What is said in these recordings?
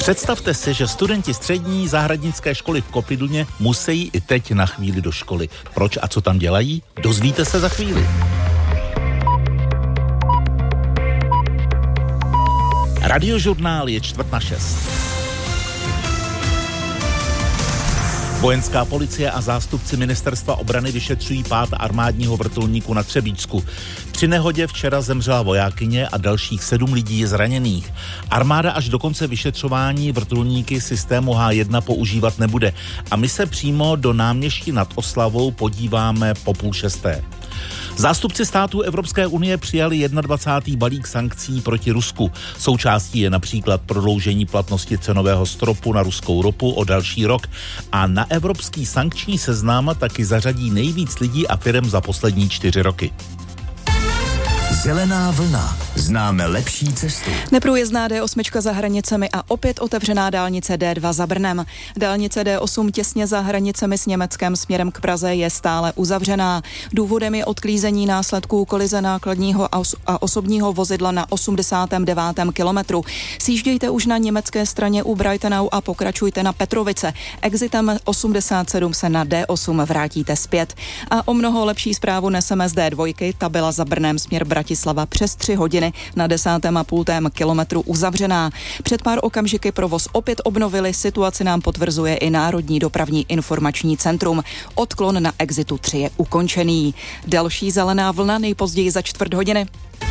Představte si, že studenti střední zahradnické školy v Kopiduně musí i teď na chvíli do školy. Proč a co tam dělají? Dozvíte se za chvíli. Radiožurnál je 5:45. Vojenská policie a zástupci ministerstva obrany vyšetřují pád armádního vrtulníku na Třebíčsku. Při nehodě včera zemřela vojákyně a dalších 7 lidí je zraněných. Armáda až do konce vyšetřování vrtulníky systému H1 používat nebude. A my se přímo do Náměští nad Oslavou podíváme po 5:30. Zástupci států Evropské unie přijali 21. balík sankcí proti Rusku. Součástí je například prodloužení platnosti cenového stropu na ruskou ropu o další rok a na evropský sankční seznam taky zařadí nejvíc lidí a firem za poslední 4 roky. Zelená vlna. Známe lepší cestu. Neprůjezdná D8 za hranicemi a opět otevřená dálnice D2 za Brnem. Dálnice D8 těsně za hranicemi s Německem směrem k Praze je stále uzavřená. Důvodem je odklízení následků kolize nákladního a osobního vozidla na 89. kilometru. Sjíždějte už na německé straně u Breitenau a pokračujte na Petrovice. Exitem 87 se na D8 vrátíte zpět. A o mnoho lepší zprávu neseme z D2, ta byla za Brnem směr Bratislava přes 3 hodiny na 10,5 kilometru uzavřená. Před pár okamžiky provoz opět obnovili, situaci nám potvrzuje i Národní dopravní informační centrum. Odklon na exitu 3 je ukončený. Další zelená vlna nejpozději za 4 hodiny.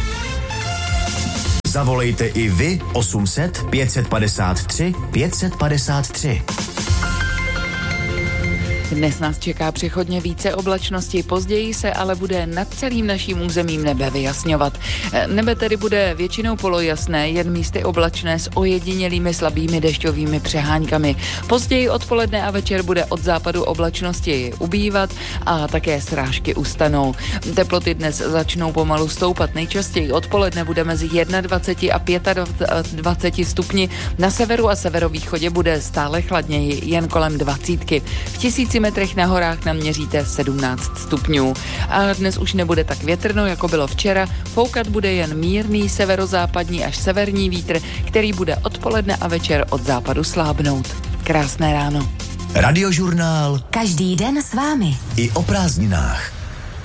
Zavolejte i vy 800 553 553. Dnes nás čeká přechodně více oblačnosti, později se ale bude nad celým naším územím nebe vyjasňovat. Nebe tedy bude většinou polojasné, jen místy oblačné s ojedinělými slabými dešťovými přeháňkami. Později odpoledne a večer bude od západu oblačnosti ubývat a také srážky ustanou. Teploty dnes začnou pomalu stoupat, nejčastěji odpoledne bude mezi 21 a 25 stupni, na severu a severovýchodě bude stále chladněji, jen kolem 20. V 1000 metrech na horách naměříte 17 stupňů. A dnes už nebude tak větrno, jako bylo včera. Foukat bude jen mírný severozápadní až severní vítr, který bude odpoledne a večer od západu slábnout. Krásné ráno. Radiožurnál. Každý den s vámi. I o prázdninách.